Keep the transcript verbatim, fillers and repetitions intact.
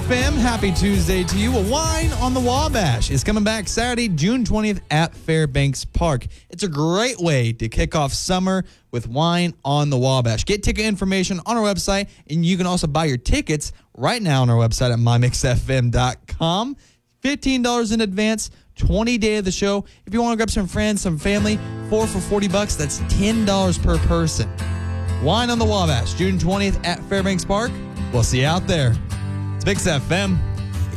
F M. Happy Tuesday to you. A Wine on the Wabash is coming back Saturday, June twentieth at Fairbanks Park. It's a great way to kick off summer with Wine on the Wabash. Get ticket information on our website, and you can also buy your tickets right now on our website at my mix f m dot com. fifteen dollars in advance, twenty day of the show. If you want to grab some friends, some family, four for forty bucks, that's ten dollars per person. Wine on the Wabash, June twentieth at Fairbanks Park. We'll see you out there. It's Mix F M.